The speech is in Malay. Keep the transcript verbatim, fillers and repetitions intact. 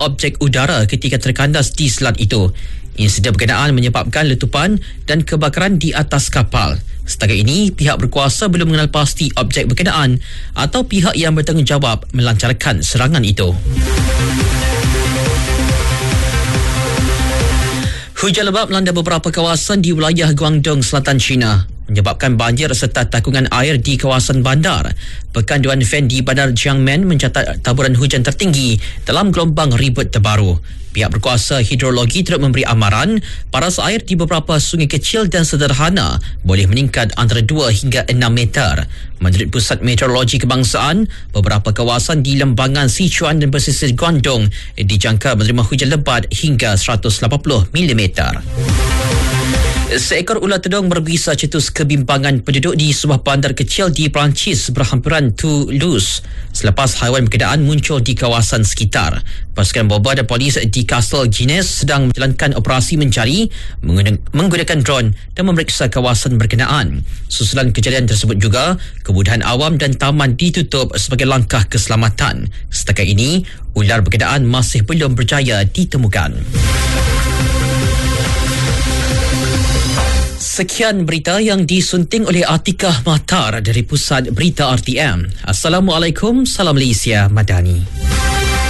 objek udara ketika terkandas di selat itu. Insiden berkenaan menyebabkan letupan dan kebakaran di atas kapal. Setakat ini, pihak berkuasa belum mengenal pasti objek berkenaan atau pihak yang bertanggungjawab melancarkan serangan itu. Hujan lebat melanda beberapa kawasan di wilayah Guangdong, Selatan China, menyebabkan banjir serta takungan air di kawasan bandar. Pekanduan Fan di Bandar Jiangmen mencatat taburan hujan tertinggi dalam gelombang ribut terbaru. Pihak berkuasa hidrologi turut memberi amaran paras air di beberapa sungai kecil dan sederhana boleh meningkat antara dua hingga enam meter. Menurut Pusat Meteorologi Kebangsaan, beberapa kawasan di lembangan Sichuan dan pesisir Guangdong dijangka menerima hujan lebat hingga seratus lapan puluh milimeter. Seekor ular tedung berbisa cetus kebimbangan penduduk di sebuah bandar kecil di Perancis berhampiran Toulouse selepas haiwan berkenaan muncul di kawasan sekitar. Pasukan bomba dan polis di Castle Guinness sedang menjalankan operasi mencari menggunakan drone dan memeriksa kawasan berkenaan. Susulan kejadian tersebut juga, kemudahan awam dan taman ditutup sebagai langkah keselamatan. Setakat ini, ular berkenaan masih belum berjaya ditemukan. Sekian berita yang disunting oleh Atikah Mahtar dari Pusat Berita R T M. Assalamualaikum, salam Malaysia Madani.